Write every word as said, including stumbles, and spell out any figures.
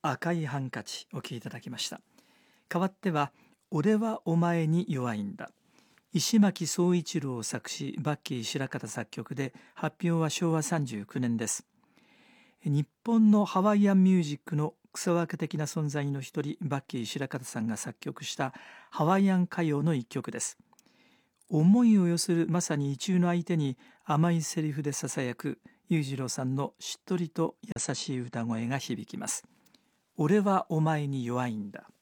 赤いハンカチお聴きいただきました。代わっては俺はお前に弱いんだ。石巻宗一郎作詞、バッキー白方作曲で、発表はしょうわさんじゅうきゅうねんです。日本のハワイアンミュージックの草分け的な存在の一人、バッキー白方さんが作曲したハワイアン歌謡の一曲です。思いを寄せるまさに意中の相手に甘いセリフでささやく裕次郎さんのしっとりと優しい歌声が響きます。俺はお前に弱いんだ。